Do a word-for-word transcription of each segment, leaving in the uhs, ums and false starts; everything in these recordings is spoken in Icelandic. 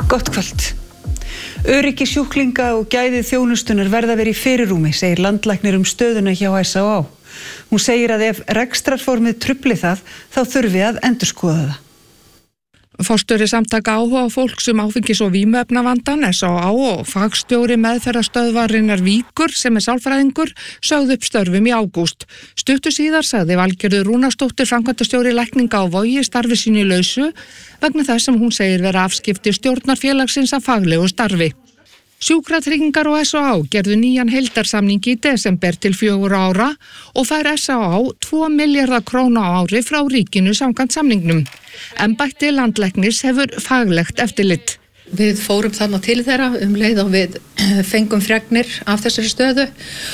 Gott kvöld. Öryggi sjúklinga og gæði þjónustunar verða að vera í fyrirrúmi, segir landlæknir um stöðuna hjá S á á. Hún segir að ef rekstrarformið trufli það, þá þurfi að endurskoða það. Forstjóri samtaka áhuga fólks um áfengis- og vímuefnavandann S á á og fagstjóri meðferðarstöðvarinnar Víkur sem er sálfræðingur sögðu upp störfum í ágúst. Stuttu síðar sagði Valgerður Rúnarsdóttir framkvæmdastjóri lækninga á Vogi starfi sínu lausu vegna þess sem hún segir vera afskipti stjórnarfélagsins af faglegu starfi. Sjúkratryggingar og S á á gerðu nýjan heildarsamning í desember til fjögur ára og fær S á á tvo milljarða króna á ári frá ríkinu samkvæmt samningnum. Embætti landlæknis hefur faglegt eftirlit. Við fórum þarna til þeirra um leið og við fengum fregnir af þessari stöðu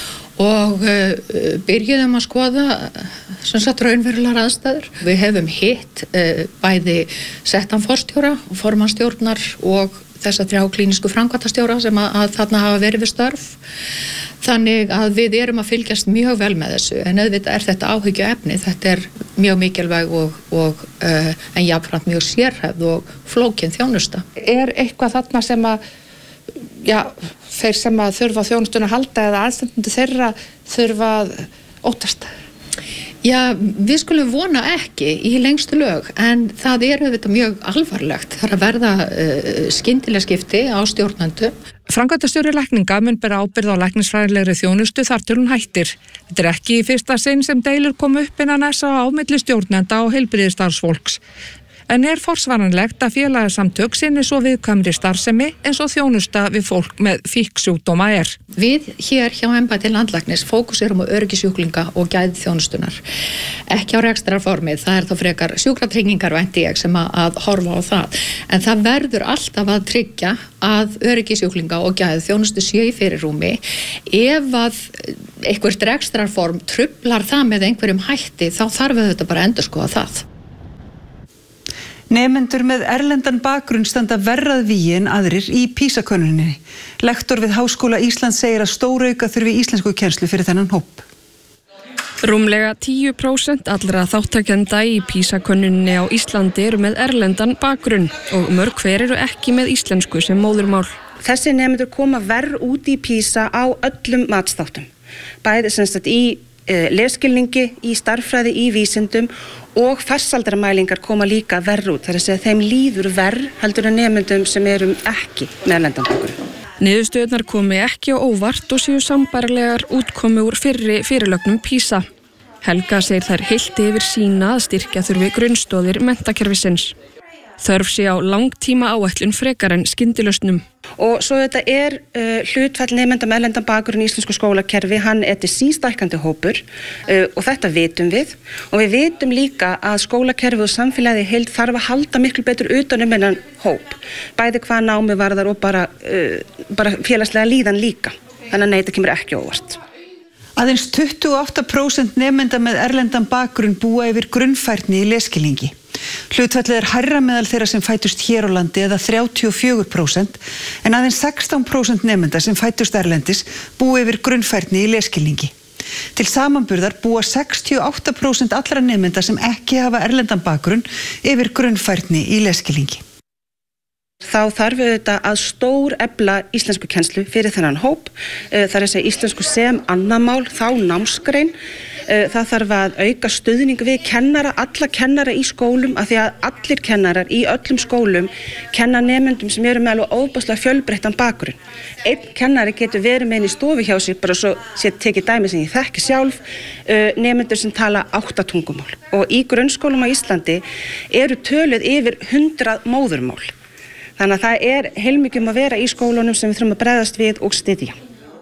og uh, byrjuðum að skoða sem sagt raunverulegar aðstæður. Við hefum hitt uh, bæði settan forstjóra og formannstjórnar og þessa þrjá klínísku framkvæmdastjóra sem að, að þarna hafa verið við störf. Þannig að við erum að fylgjast mjög vel með þessu, en auðvitað er þetta áhyggjuefni. Þetta er mjög mikilvæg og, og uh, en jafnframt mjög sérhæfð og flókin þjónusta. Er eitthvað þarna sem að, já, þeir sem að þurfa þjónustuna að halda eða aðstandendur þeirra þurfa að óttast? Já, við skulum vona ekki í lengstu lög, en það er auðvitað mjög alvarlegt. Það er að verða uh, skyndilega skipti á stjórnandu. Framkvæmdastjóri lækninga mun bera ábyrgð á læknisfræðilegri þjónustu þar til hún hættir. Þetta er ekki í fyrsta sinn sem deilur kom upp innan S á á milli stjórnenda og heilbrigðisstarfsfólks. En er forsvaranlegt að félagasamtök sinni svo viðkvæmri starfsemi eins og þjónusta við fólk með fíksjúkdóma er. Við hér hjá embætti landlæknis fókuserum á öryggi sjúklinga og gæði þjónustunar. Ekki á rekstrarformið, það er þá frekar sjúkratryggingar vænti ég sem að, að horfa á það. En það verður alltaf að tryggja að öryggi sjúklinga og gæði þjónustu sé í fyrirrúmi. Ef að eitthvað rekstrarform truflar það með einhverjum hætti, þá þarf þetta bara að endurskoða það. Nemendur með erlendan bakgrunn standa verra að vígi en aðrir í PISA-könnuninni. Lektor við Háskóla Íslands segir að stórauka þurfi íslenskukennslu fyrir þennan hóp. Rúmlega tíu prósent allra þáttakenda í PISA-könnuninni á Íslandi eru með erlendan bakgrunn og mörg hver eru ekki með íslensku sem móðurmál. Þessi nemendur koma verr út í PISA á öllum matsþáttum. Bæði sem sagt í uh, lesskilningi, í starffræði, í vísindum og farsaldramælingar koma líka verr út. Það er að segja að þeim líður verr heldur en nemendum sem eru ekki með erlendan bakgrunn. Niðurstöðurnar komi ekki á óvart og séu sambærilegar útkomu úr fyrri fyrirlögnum PISA. Helga segir þær heilt yfir sína að styrkja þurfi grunnstoðir menntakerfisins. Þörf sé á langtíma áætlun frekar en skyndilausnum. Og svo þetta er uh, hlutfall nemenda með erlendan bakgrunn í íslensku skólakerfi, hann er til sístækkandi hópur uh, og þetta vitum við. Og við vitum líka að skólakerfi og samfélagi heild þarf að halda miklu betur utan um þennan hóp. Bæði hvað námi varðar og bara, uh, bara félagslega líðan líka. Þannig að nei, þetta kemur ekki óvart. Aðeins tuttugu og átta prósent nemenda með erlendan bakgrunn búa yfir grunnfærni í lesskilningi. Hlutfallið er hærra meðal þeirra sem fæddust hér á landi eða þrjátíu og fjögur prósent en aðeins sextán prósent nemenda sem fæddust erlendis búa yfir grunnfærni í lesskilningi. Til samanburðar búa sextíu og átta prósent allra nemenda sem ekki hafa erlendan bakgrunn yfir grunnfærni í lesskilningi. Þá þarf þetta að stór efla íslensku kennslu fyrir þennan hóp. Það er að segja íslensku sem annað mál, þá námsgrein. Það þarf að auka stuðning við kennara, alla kennara í skólum, af því að allir kennarar í öllum skólum kenna nemendum sem eru með alveg óbúslega fjölbreyttan bakgrunn. Einn kennari getur verið með inn í stofu hjá sig, bara svo sé tekið dæmi sem ég þekki sjálf, nemendur sem tala átta tungumál. Og í grunnskólum á Íslandi eru töluð yfir hundrað móðurmál. Þannig að það er heilmikið um að vera í skólunum sem við þurfum að bregðast við og styðja.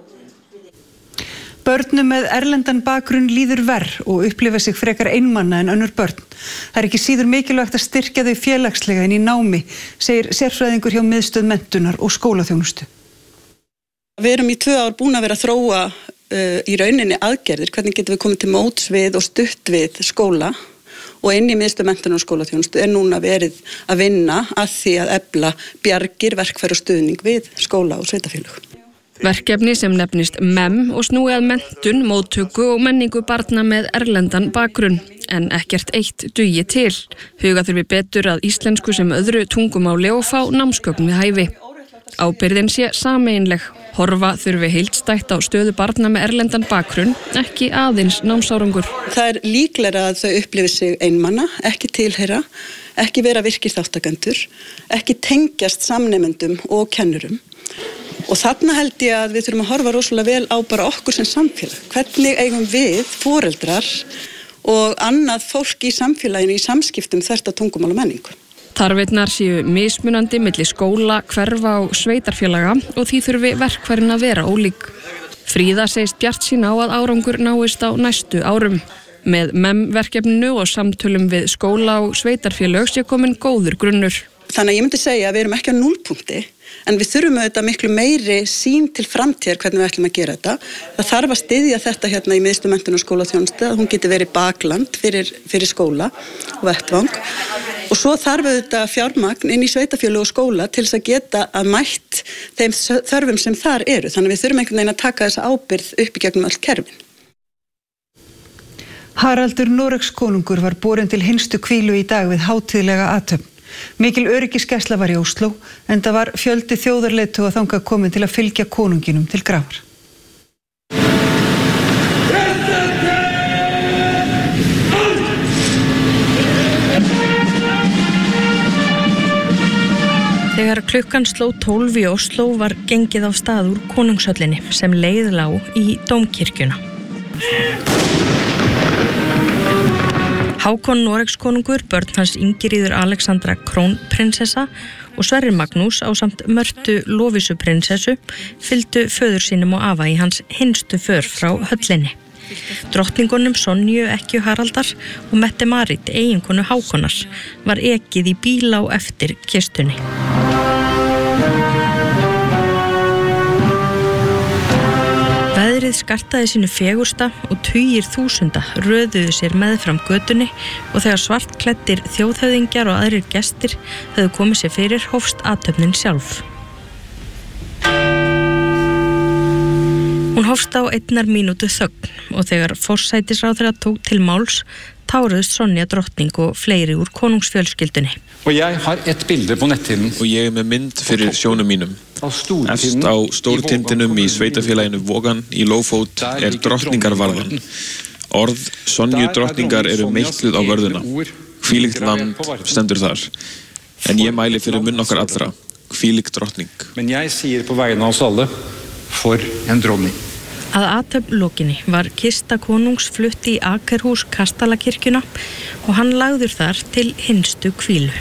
Börnum með erlendan bakgrunn líður verr og upplifa sig frekar einmanna en önnur börn. Það er ekki síður mikilvægt að styrkja þau félagslega en í námi, segir sérfræðingur hjá miðstöð menntunar og skólaþjónustu. Við erum í tvö ár búin að vera að þróa uh, í rauninni aðgerðir, hvernig getum við komið til móts við og stutt við skóla og inn í miðstöð menntunar og skólaþjónustu er núna verið að vinna að því að efla bjargir, verkfæri og stuðning við skóla og sveitarfélög. Verkefni sem nefnist M E M og snúi að menntun, móttöku og menningu barna með erlendan bakgrunn. En ekkert eitt dugi til. Huga þurfi betur að íslensku sem öðru tungumáli og fá námsgögn við hæfi. Ábyrgðin sé sameiginleg. Horfa þurfi heildstætt á stöðu barna með erlendan bakgrunn, ekki aðeins námsárangur. Það er líklega að þau upplifi sig einmanna, ekki tilheyra, ekki vera virkir þáttakendur, ekki tengjast samnemendum og kennurum. Og þarna held ég að við þurfum að horfa rosalega vel á bara okkur sem samfélag. Hvernig eigum við, foreldrar og annað fólk í samfélaginu í samskiptum þvert á tungumál og menningu. Þarfirnar séu mismunandi milli skóla, hverfa og sveitarfélaga og því þurfi verkfærin að vera ólík. Fríða segist bjartsýn á að árangur náist á næstu árum. Með M E M-verkefninu og samtölum við skóla og sveitarfélög sé komin góður grunnur. Þannig að ég myndi segja að við erum ekki á núllpunkti, en við þurfum auðvitað miklu meiri sín til framtíðar hvernig við ætlum að gera þetta. Það þarf að styðja þetta hérna í Miðstöð menntunar og skólaþjónustu, að hún geti verið bakland fyrir, fyrir skóla og vettvang. Og svo þarf auðvitað fjármagn inn í sveitarfélög og skóla til þess að geta að mætt þeim þörfum sem þar eru. Þannig að við þurfum einhvern veginn að taka þessa ábyrgð upp í gegnum öll kerfin. Haraldur Noregskonungur var borinn til hinstu hvílu í dag við hátíðlega athöfn. Mikil öryggisgæsla var í Ósló, enda var fjöldi þjóðarleiðtoga þangað komin til að fylgja konunginum til grafar. Þegar klukkan sló tólf í Ósló var gengið á stað úr konungshöllinni sem leið lá í dómkirkjuna. Hákon Noregskonungur, börn hans Ingiríður Alexandra krónprinsessa og Sverrir Magnús ásamt Mörtu Lovísu prinsessu fylgdu föður sínum og afa í hans hinstu för frá höllinni. Drottningunum Sonju ekkju Haraldar og Mette-Marit, eiginkonu Hákonar, var ekið í bíl á eftir kistunni. Veðrið skartaði sínu fegursta og tugir þúsunda röðuðu sér meðfram götunni og þegar svartklæddir þjóðhöfðingjar og aðrir gestir höfðu komið sér fyrir hófst athöfnin sjálf. Hún hófst á einnar mínútu þögn og þegar forsætisráðherra tók til máls táruðust Sonja drottning og fleiri úr konungsfjölskyldunni. Og ég har ett bilde på nettinnen. Og ég er með mynd fyrir sjónum mínum. Efst á stórtindinum í sveitafélaginu Vogan í Lófót er drottningarvarðan. Orð Sonju drottningar eru meitluð á vörðuna. Hvílíkt land stendur þar. En ég mæli fyrir munn okkar allra. Hvílík drottning. Men ég sier på vegne av oss alle, for en dronning. Að athöfn lokinni var kista konungs flutt í Akerhús Kastalakirkjuna og hann lagður þar til hinstu hvílu.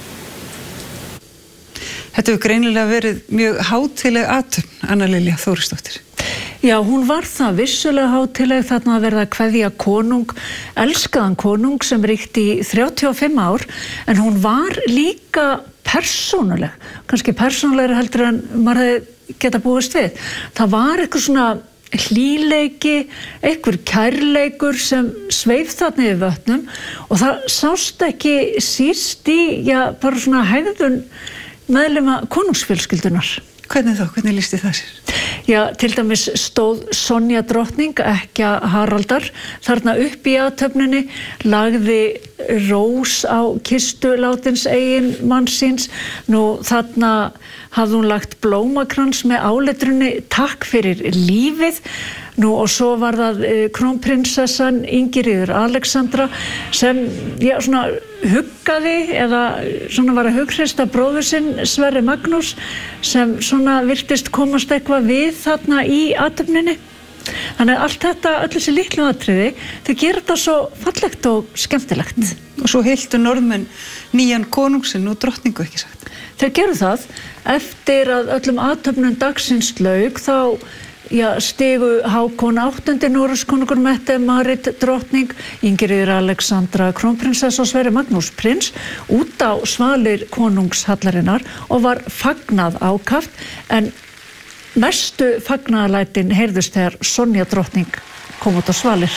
Þetta hefur greinilega verið mjög hátíðleg athöfn, Anna Lilja Þórisdóttir. Já, hún var það vissulega hátíðleg, þarna að verða að kveðja konung, elskaðan konung sem ríkti í þrjátíu og fimm ár, en hún var líka persónuleg, kannski persónulegri heldur en maður hefði geta búist við. Það var eitthvað svona hlýleiki, einhver kærleikur sem sveif þarna yfir vötnum og það sást ekki síst í, já, bara svona hegðun meðlima konungsfjölskyldunar. Hvernig þá? Hvernig lýsti það sér? Já, til dæmis stóð Sonja drottning, ekkja Haraldar, þarna upp í athöfninni, lagði rós á kistu látins eigin mannsins. Nú þarna hafði hún lagt blómakrans með áletrunni takk fyrir lífið. Nú og svo var það uh, krónprinsessan Ingiríður Alexandra sem já, svona huggaði eða svona var að hughrista bróður sinn Sverrir Magnús sem svona virtist komast eitthvað við þarna í athöfninni. Þannig að allt þetta, öll þessi litlu atriði, þau gera þetta svo fallegt og skemmtilegt. Mm. Og svo hiltu norðmenn nýjan konungsinn og drottningu, ekki sagt? Þeir geru það. Eftir að öllum athöfnum dagsins lauk þá Já, stigu Hákon áttundi Noregskonungur Mette-Marit drottning, Ingiríður Alexandra krónprinsessa og Sverrir Magnús prins út á svalir konungshallarinnar og var fagnað ákaft, en mestu fagnaðarlætin heyrðust þegar Sonja drottning kom út á svalir.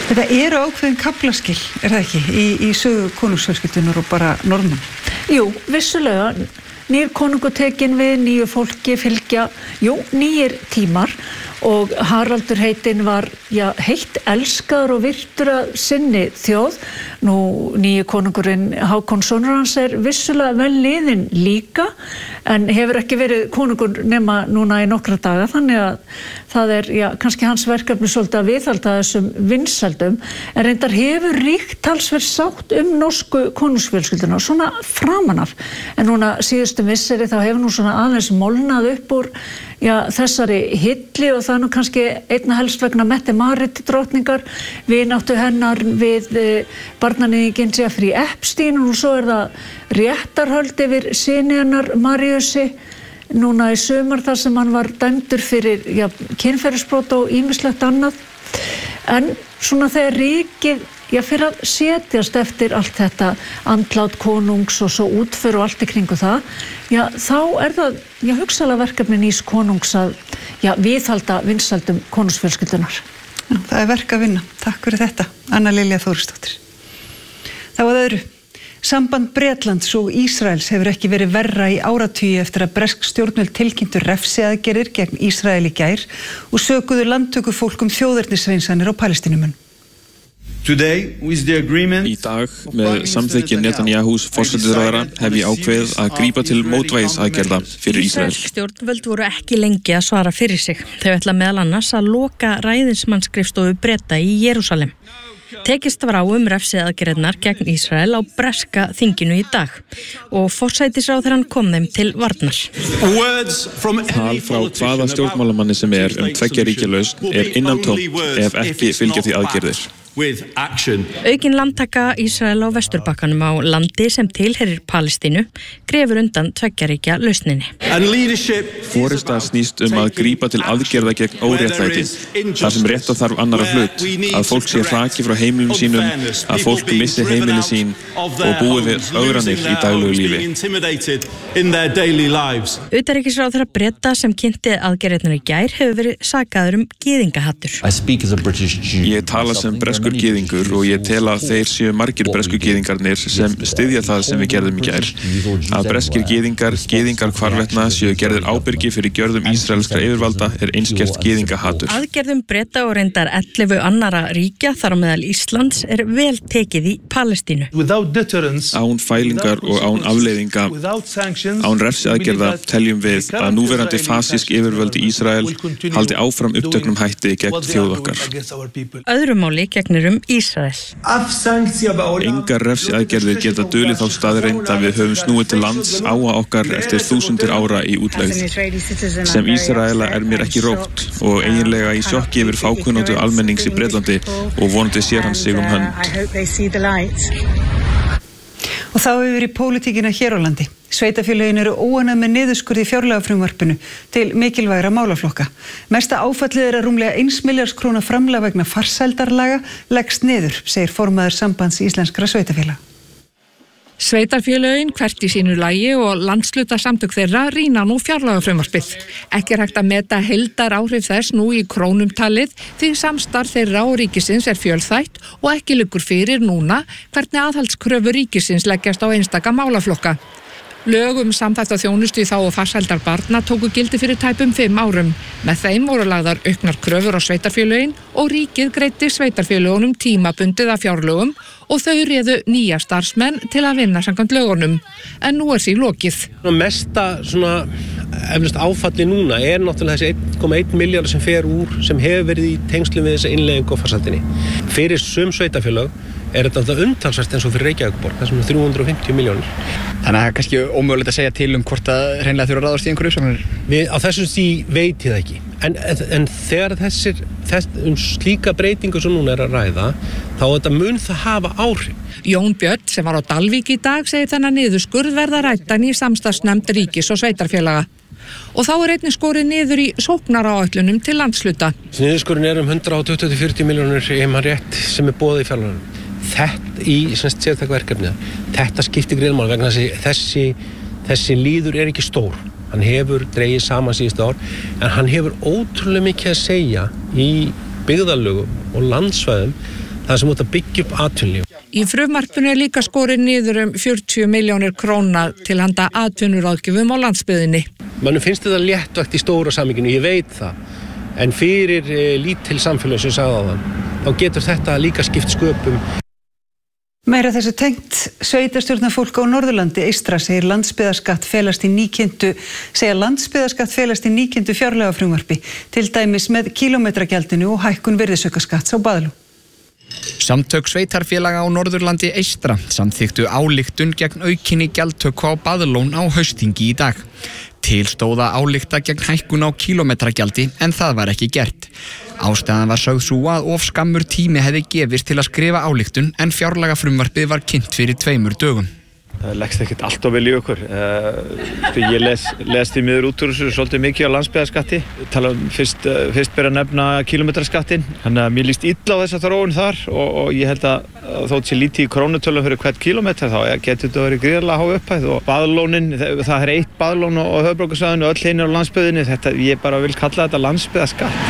Þetta eru ákveðin kaflaskil, er það ekki, í, í sögu konungsfjölskyldunar og bara norðmenn? Jú, vissulega. Nýr konungur tekin við, nýju fólki fylgja, jú, nýjir tímar og Haraldur heitinn var já, heitt elskaður og virtur að sinni þjóð. Nú nýju konungurinn Hákon sonur hans er vissulega vel liðinn líka en hefur ekki verið konungur nema núna í nokkra daga þannig að það er já, kannski hans verkefni svolítið að viðhalda þessum vinsældum en reyndar hefur ríkt talsverð sátt um norsku konungsfjölskylduna svona framan af en núna síðustu misseri þá hefur nú svona aðeins molnað upp úr já, þessari hilli og það er nú kannski einna helst vegna Mette-Marit drottningar vináttu hennar við e, barnanýðinginn Jeffrey Epstein og svo er það réttarhöld yfir syni hennar Mariusi núna í sumar þar sem hann var dæmdur fyrir já, kynferðisbrot og ýmislegt annað en svona þegar ríkið já, fyrir að setjast eftir allt þetta andlát konungs og svo útför og allt í kringu það, já, þá er það, já, hugsalega verkefni nýs konungs að, já, viðhalda vinsældum konungsfjölskyldunar. Já, það er verk að vinna. Takk fyrir þetta, Anna Lilja Þórisdóttir. Þá að öðru. Samband Bretlands og Ísraels hefur ekki verið verra í áratugi eftir að bresk stjórnvöld tilkynntu refsiaðgerðir gegn Ísrael í gær og sökuðu landtökufólk um þjóðernishreinsanir á Palestínumenn. Today, with the agreement Í dag, með samþykki Netanyahus forsætisráðherra hef ég ákveðið að grípa til mótvægisaðgerða fyrir Ísrael. Stjórnvöld voru ekki lengi að svara fyrir sig. Þau ætla meðal annars að loka ræðismannsskrifstofu Breta í Jerúsalem. Tekist var á um refsiaðgerðirnar gegn Ísrael á breska þinginu í dag og forsætisráðherrann kom þeim til varnar. Tal frá hvaða stjórnmálamanni sem er um tveggja ríkja lausn er innantómt ef ekki fylgja því aðgerðir. Aukin landtaka Ísrael á Vesturbakkanum á landi sem tilheyrir Palestínu grefur undan tveggjaríkja lausninni. Forysta snýst um að grípa til aðgerða gegn óréttlæti, þar sem rétta þarf annarra hlut, að fólk sé hraki frá heimilum sínum, að fólk missi heimili sín og búi við ögranir í daglegu lífi. Utanríkisráðherra Breta sem kynnti aðgerðirnar í gær hefur verið sakaður um gyðingahattur. Ég tala sem breskur gyðingur og ég tel að þeir séu margir bresku gyðingarnir sem styðja það sem við gerðum í gær. Að breskir gyðingar, gyðingar hvarvetna séu gerðir ábyrgi fyrir gjörðum ísraelskra yfirvalda er einskert gyðingahatur. Aðgerðum Breta og reyndar ellefu annara ríkja þar á meðal Íslands er vel tekið í Palestínu. Án fælingar og án afleiðinga, án refsiaðgerða teljum við að núverandi fasísk yfirvöld í Ísrael haldi áfram upptöknum hætti gegn þjóð okkar. Öðru máli gegnir um Ísrael. Engar refsiaðgerðir geta dulið þá staðreynd að við höfum snúið til lands áa okkar eftir þúsundir ára í útlegð. Sem Ísraela er mér ekki rótt og eiginlega í sjokki yfir fákunnáttu almennings í Bretlandi og vonandi sér hann sig um hönd. Og þá yfir í pólitíkina hér á landi. Sveitarfélögin eru óánægð með niðurskurð í fjárlagafrumvarpinu til mikilvægra málaflokka. Mesta áfallið er að rúmlega eins milljarðs króna framlag vegna farsældarlaga leggst niður, segir formaður Sambands íslenskra sveitarfélaga. Sveitarfélögin hvert í sínu lagi og landshlutasamtök þeirra rýna nú fjárlagafrumvarpið. Ekki er hægt að meta heildar áhrif þess nú í krónum talið því samstarf þeirra og ríkisins er fjölþætt og ekki liggur fyrir núna hvernig aðhaldskröfur ríkisins leggjast á einstaka málaflokka. Lög um samþætta þjónustu í þágu farsældar barna tóku gildi fyrir tæpum fimm árum. Með þeim voru lagðar auknar kröfur á sveitarfélögin og ríkið greiddi sveitarfélögunum tímabundið af fjárlögum og þau réðu nýja starfsmenn til að vinna samkvæmt lögunum. En nú er því lokið. Mesta svona eflust áfalli núna er náttúrulega þessi einn komma einn milljarður sem fer úr sem hefur verið í tengslum við þessa innleiðingu á farsældinni. Fyrir sum sveitarfélög er þetta umtalsvært eins og fyrir Reykjavíkurborg, þessum þrjú hundruð og fimmtíu milljónir. Þannig að það er kannski ómögulegt að segja til um hvort að hreinlega þurfa að ráðast í einhverju uppsögnir? Á þessum stíg veit ég það ekki. En, en þegar þessir, þess, um slíka breytingu sem núna er að ræða, þá þetta mun það hafa áhrif. Jón Björn, sem var á Dalvík í dag, segir þennan niðurskurð verða ræddan í samstarfsnefnd ríkis og sveitarfélaga. Og þá er einnig skorið niður í sóknaráætlunum til landshluta. Niðurskurðin er um hundrað tuttugu til fjörutíu milljónir ef maður rétt sem er boðið í fjárlögunum. Þetta í sérstaka verkefnið. Þetta skiptir gríðarmáli vegna þessi, þessi líður er ekki stór. Hann hefur dregið saman síðustu ár en hann hefur ótrúlega mikið að segja í byggðarlögum og landsvæðum það sem út að byggja upp atvinnulíf. Í frumvarpinu er líka skorið niður um fjörutíu milljónir króna til handa atvinnuráðgjöfum á landsbyggðinni. Mannum finnst þetta léttvægt í stóra samhenginu, ég veit það. En fyrir e, lítil samfélag sem sagði á þann, þá getur þetta líka skipt sköpum. Meira þessu tengt, sveitarstjórnarfólk á Norðurlandi eystra segir landsbyggðarskatt felast í nýkynntu, segja landsbyggðarskatt felast í nýkynntu fjárlagafrumvarpi, til dæmis með kílómetragjaldinu og hækkun virðisaukaskatts á Baðló. Samtök sveitarfélaga á Norðurlandi eystra samþykktu ályktun gegn aukinni gjaldtöku á Baðlón á haustþingi í dag. Til stóða álykta gegn hækkun á kílómetragjaldi en það var ekki gert. Ástæðan var sögð sú að of skammur tími hefði gefist til að skrifa ályktun en fjárlagafrumvarpið var kynnt fyrir tveimur dögum. Það leggst ekkert allt á vel í okkur. Ég les, les því miður út úr þessu svolítið mikið á landsbyggðarskatti. Tala um fyrst, fyrst byrja að nefna kílómetraskattin. Þannig að mér líst illa á þessa þróun þar og, og ég held að þótt sé lítið í krónutölum fyrir hvert kílómetra þá getur þetta verið gríðarlega há upphæð og baðlónin, það er eitt baðlón á höfuðborgarsvæðinu og öll hinir á landsbyggðinni. Þetta, ég bara vil kalla þetta landsbyggðarskatt.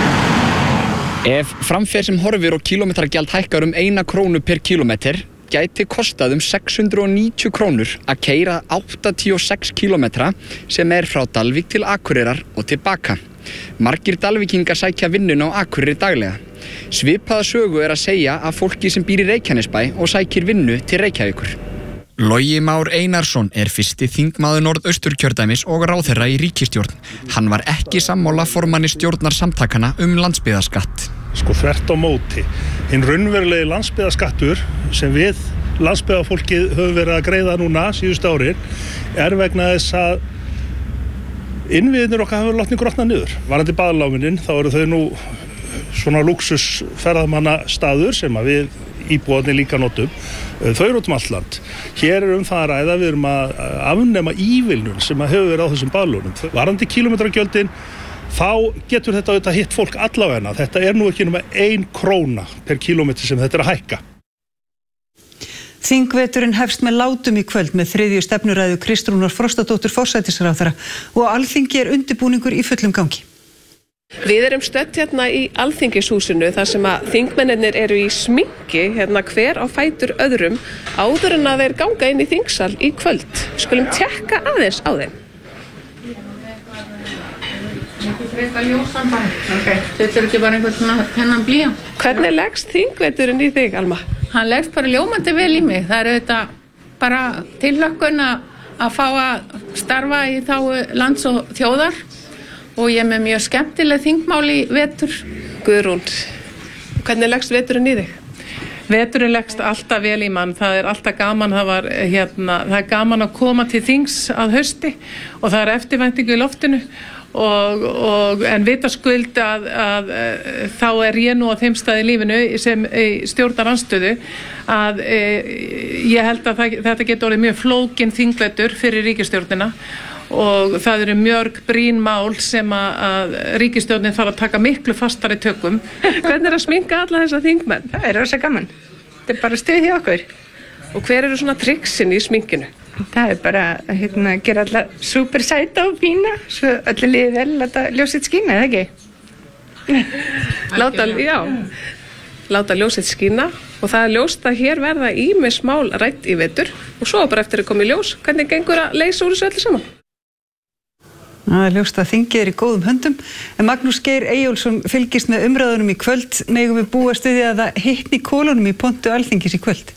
Ef framfer sem horfir og kílómetragjald hækkar um eina krónu per kílómetr gæti kostað um sex hundruð og níutíu krónur að keyra áttatíu og sex kílómetra sem er frá Dalvík til Akureyrar og tilbaka. Margir dalvíkingar sækja vinnuna á Akureyri daglega. Svipaða sögu er að segja af fólki sem býr í Reykjanesbæ og sækir vinnu til Reykjavíkur. Logi Már Einarsson er fyrsti þingmaður Norðausturkjördæmis og ráðherra í ríkisstjórn. Hann var ekki sammála formanni stjórnarsamtakana um landsbyggðarskatt. Sko þvert á móti. Hinn raunverulegi landsbyggðarskattur sem við landsbyggðarfólkið höfum verið að greiða núna síðustu árin er vegna þess að innviðinir okkar hafa látni grotna niður. Varandi baðláminin þá eru þau nú svona lúxusferðamanna staður sem að við íbúarnir líka notum. Þau eru út um allt land. Hér er um það að ræða, við erum að afnema ívilnun sem að hefur verið á þessum baðlónum. Varandi kílómetragjöldin þá getur þetta auðvitað hitt fólk allavegna. Þetta er nú ekki nema ein króna per kílómetri sem þetta er að hækka. Þingveturinn hefst með látum í kvöld með þriðju stefnuræðu Kristrúnar Frostadóttur forsætisráðherra og á Alþingi er undirbúningur í fullum gangi. Við erum stödd hérna í Alþingishúsinu þar sem að þingmennirnir eru í sminki hérna hver á fætur öðrum áður en að þeir ganga inn í þingsal í kvöld. Skulum tékka aðeins á þeim. Okay. Þetta er ekki bara einhvern svona hennan blíja. Hvernig leggst þingveturinn í þig, Alma? Hann leggst bara ljómandi vel í mig. Það er auðvitað bara tilhlökkun að fá að starfa í þágu lands og þjóðar og ég er með mjög skemmtileg þingmál í vetur. Guðrún, hvernig leggst veturinn í þig? Veturinn leggst alltaf vel í mann, það er alltaf gaman, það, var, hérna, það er gaman að koma til þings að hausti og það er eftirvæntingu í loftinu og, og, en vitaskuld að, að, að þá er ég nú á þeim stað í lífinu sem stjórnarandstöðu að e, ég held að það, þetta getur orðið mjög flókin þingvetur fyrir ríkisstjórnina og það eru mörg brýn mál sem að, að ríkisstjórnin þarf að taka miklu fastari tökum. Hvernig er að sminka alla þessa þingmenn? Það er rosa gaman. Þetta er bara stuð hjá okkur. Og hver eru svona triksin í sminkinu? Það er bara að hérna, gera alla super sæta og fína, svo öllu liði vel, láta ljósið skína, eða ekki? Láta, já, láta ljósið skína og það er ljóst að hér verða ýmis mál rætt í vetur og svo bara eftir að koma í ljós, hvernig gengur að leysa úr þessu öllu saman? Það er ljóst að þingið er í góðum höndum, en Magnús Geir Eyjólfsson fylgist með umræðunum í kvöld. Megum við búast við því að það hitni kolunum í pontu Alþingis í kvöld?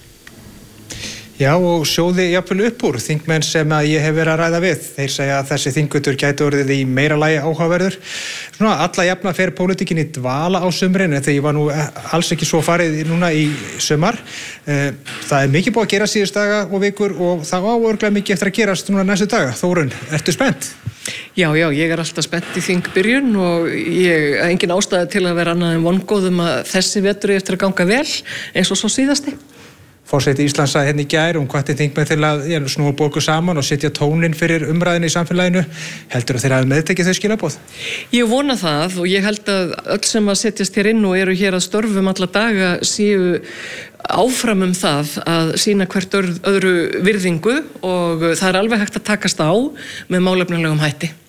Já, og sjóði jafnvel upp úr þingmenn sem að ég hef verið að ræða við. Þeir segja að þessi þingvetur gæti orðið í meira lagi áhugaverður. Svona alla jafna fer pólitíkin í dvala á sumrin, en þegar ég var nú alls ekki svo farið núna í sumar. Það er mikið búið að gera síðust daga og vikur og það á örglega mikið eftir að gerast núna næstu daga. Þórunn, ertu spennt? Já, já, ég er alltaf spennt í þingbyrjun og ég er engin ástæða til að vera annað en vongóðum að þessi vetur er eftir að ganga vel eins og svo síðasti. Forseti Íslands sagði hérna í gær um hvatti þingmenn til að ja, snúa borgu saman og setja tónin fyrir umræðinu í samfélaginu. Heldur að þeir hafi meðtekið þau skilaboð? Ég vona það og ég held að öll sem að setjast hér inn og eru hér að störfum alla daga séu áfram um það að sýna hvert öðru virðingu og það er alveg hægt að takast á með málefnalegum hætti.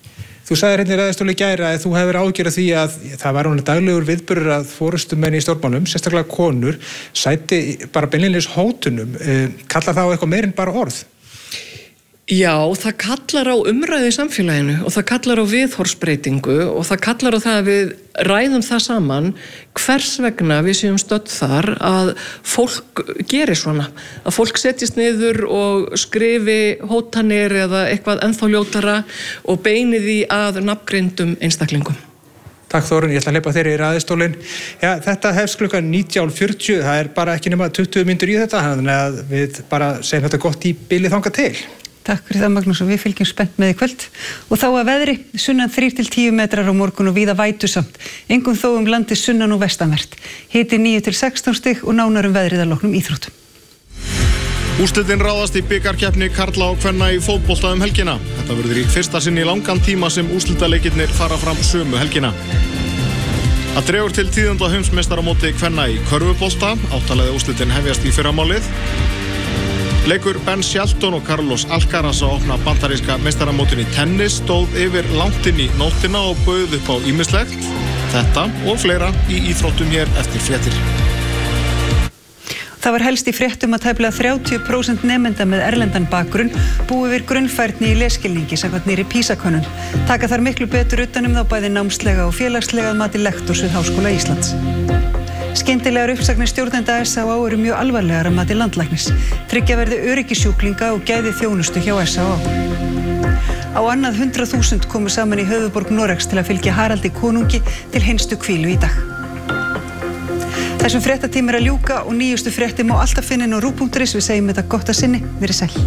Þú sagðir hérna í ræðustóli í gær að þú hefur ágjörð því að það var hún daglegur viðburður að forystumenn í stjórnmálum, sérstaklega konur, sæti bara beinlínis hótunum. Kallar það á eitthvað meir en bara orð? Já, það kallar á umræðu í samfélaginu og það kallar á viðhorfsbreytingu og það kallar á það að við ræðum það saman hvers vegna við séum stödd þar að fólk gerir svona, að fólk setjist niður og skrifi hótanir eða eitthvað ennþá ljótara og beini því að nafngreindum einstaklingum. Takk Þórunn, ég ætla að hleypa þeirri í ræðustólinn. Já, þetta hefst klukkan nítján fjörutíu, það er bara ekki nema tuttugu mínútur í þetta, þannig að við bara segjum þetta gott í bili þangað til. Takk fyrir það Magnús og við fylgjum spennt með í kvöld. Og þá að veðri, sunnan þrír til tíu metrar á morgun og víða vætusamt. Engum þó um landið sunnan og vestanvert. Hiti níu til sextán stig og nánar um veðrið að loknum íþróttum. Úrslitin ráðast í bikarkeppni karla og kvenna í fótbolta um helgina. Þetta verður í fyrsta sinn í langan tíma sem úrslitaleikirnir fara fram sömu helgina. Það dregur til tíðunda heimsmeistaramóti kvenna í körfubolta. Áttalega úrslitin hefjast í fyrramálið. Leikur Ben Shelton og Carlos Alcaraz að opna bandaríska meistaramótin í tennis stóð yfir langt inn í nóttina og bauð upp á ýmislegt. Þetta og fleira í íþróttum hér eftir fréttir. Það var helst í fréttum að tæplega þrjátíu prósent nemenda með erlendan bakgrunn búi yfir grunnfærni í lesskilningi samkvæmt nýrri PISA-könnun. Taka þar miklu betur utan um þá bæði námslega og félagslega að mati lektors við Háskóla Íslands. Skyndilegar uppsagnir stjórnenda S á á eru mjög alvarlegar að mati landlæknis. Tryggja verði öryggi sjúklinga og gæði þjónustu hjá S á á. Á annað hundrað þúsund komu saman í höfuðborg Noregs til að fylgja Haraldi konungi til hinstu hvílu í dag. Þessum fréttatími er að ljúka og nýjustu fréttir má alltaf finna inn á ruv punktur is. Við segjum þetta gott að sinni, verið sæl.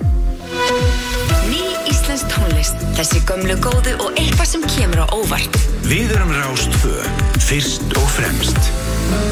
Ný íslensk tónlist, þessi gömlu góðu og eitthvað sem kemur á óvart. Við erum Rás tvö, fyrst og fremst.